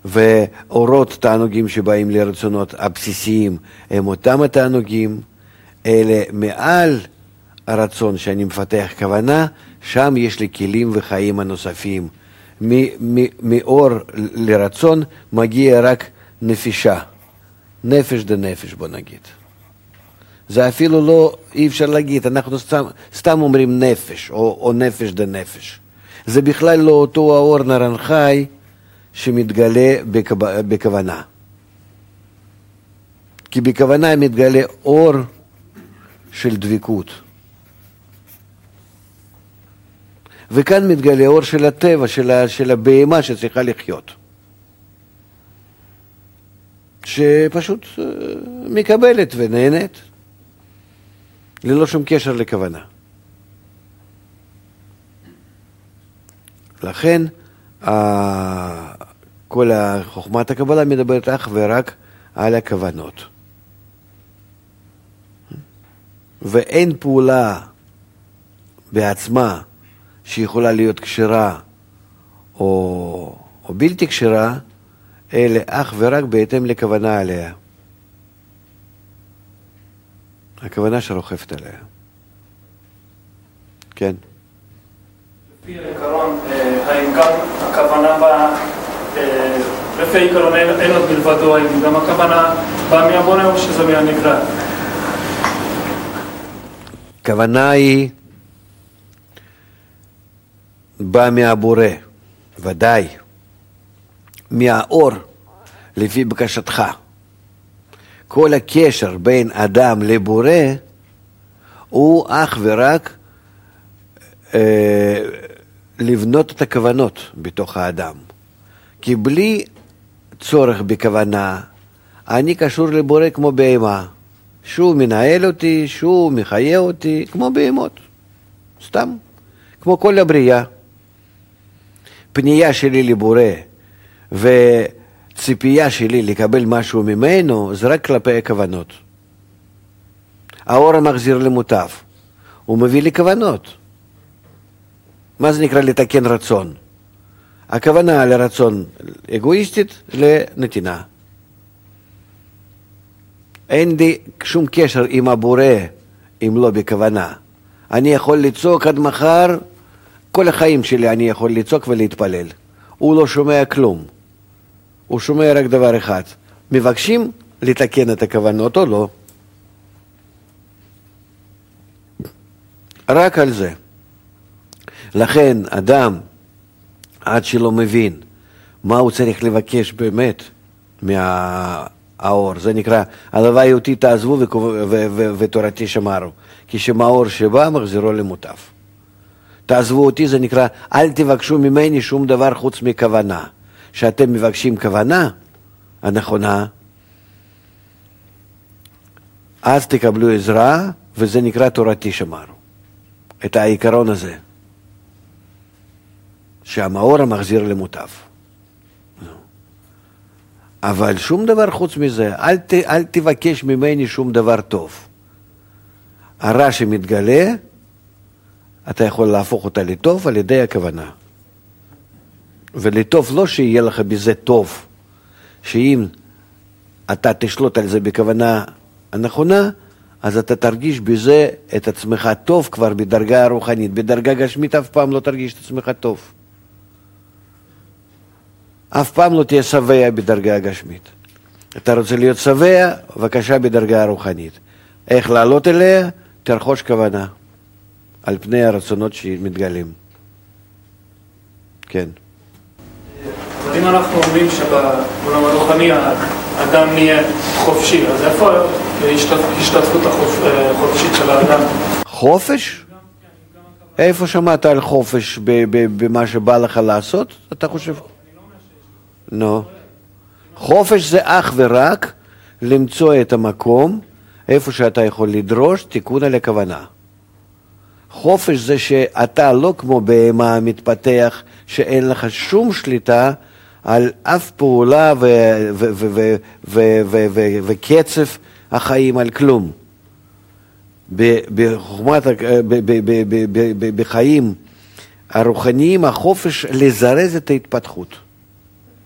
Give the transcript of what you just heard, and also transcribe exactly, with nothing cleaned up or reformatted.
ואורות תענוגים שבאים לרצונות הבסיסיים הם אותם התענוגים, אלה מעל הרצון שאני מפתח כוונה, שם יש לי כלים וחיים הנוספים. מאור לרצון מגיע רק נפישה, נפש דנפש בוא נגיד. זה אפילו לא, אי אפשר להגיד, אנחנו סתם, סתם אומרים נפש או, או נפש דנפש. זה בכלל לא אותו האור נרנחי שמתגלה בכו, בכוונה. כי בכוונה מתגלה אור של דבקות. וכאן מתגלה אור של הטבע, של, ה, של הבהמה שצריכה לחיות. שפשוט uh, מקבלת ונהנית, ללא שום קשר לכוונה. לכן, uh, כל חוכמת הקבלה מדברת אך ורק על הכוונות. ואין פעולה בעצמה שיכולה להיות כשרה או, או בלתי כשרה, אלא אך ורק בהתאם לכוונה עליה. הכוונה שרוכבת עליה. כן. לפי העיקרון, האם גם הכוונה באה, לפי העיקרון אין עוד מלבדו, האם גם הכוונה באה מהבורא או שזה מהנברא? הכוונה היא באה מהבורא, ודאי, מהאור, לפי בקשתך. כל הקשר בין אדם לבורא הוא אך ורק אה, לבנות את הכוונות בתוך האדם. כי בלי צורך בכוונה, אני קשור לבורא כמו בהמה. שהוא מנהל אותי, שהוא מחיה אותי, כמו בהמות. סתם. כמו כל הבריאה. פנייה שלי לבורא וציפייה שלי לקבל משהו ממנו, זה רק כלפי הכוונות. האור המחזיר למוטב. הוא מביא לי כוונות. מה זה נקרא לתקן רצון? הכוונה לרצון אגואיסטית לנתינה. אין לי שום קשר עם הבורא אם לא בכוונה. אני יכול לצעוק עד מחר, כל החיים שלי אני יכול לצעוק ולהתפלל. הוא לא שומע כלום. הוא שומע רק דבר אחד. מבקשים לתקן את הכוונות או לא. רק על זה. לכן אדם, עד שלא מבין מה הוא צריך לבקש באמת מהאור, זה נקרא, הלוואי אותי תעזבו ותורתי שמרו. כי שמאור שבא מחזירו למוטב. תעזבו אותי, זה נקרא, אל תבקשו ממני שום דבר חוץ מכוונה. שאתם מבקשים כוונה הנכונה, אז תקבלו עזרה, וזה נקרא תורתי שמרו. את העיקרון הזה. שהמאור המחזיר למוטב. אבל שום דבר חוץ מזה, אל, ת, אל תבקש ממני שום דבר טוב. הרע שמתגלה, אתה יכול להפוך אותה לטוב על ידי הכוונה. ולטוב לא שיהיה לך בזה טוב, שאם אתה תשלוט על זה בכוונה הנכונה, אז אתה תרגיש בזה את עצמך טוב כבר בדרגה הרוחנית. בדרגה גשמית אף פעם לא תרגיש את עצמך טוב. אף פעם לא תהיה שבע בדרגה הגשמית. אתה רוצה להיות שבע, בבקשה בדרגה הרוחנית. איך לעלות אליה? תרחוש כוונה. על פני הרצונות שמתגלים. כן. אבל אם אנחנו אומרים שבעולם הרוחני האדם נהיה חופשי, אז איפה השתתפות החופשית של האדם? חופש? איפה שמעת על חופש במה שבא לך לעשות? אתה חושב? לא. חופש זה אך ורק למצוא את המקום איפה שאתה יכול לדרוש תיקון על הכוונה. חופש זה שאתה לא כמו בהמה מתפתח, שאין לך שום שליטה על אף פעולה וקצב החיים, על כלום. בחוכמת, בחיים הרוחניים החופש לזרז את ההתפתחות.